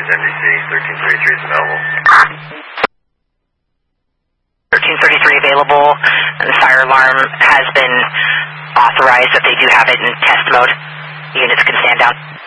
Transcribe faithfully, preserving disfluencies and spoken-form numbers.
is N B C, thirteen thirty-three is available. thirteen thirty-three available, and the fire alarm has been authorized that they do have it in test mode. Units can stand down.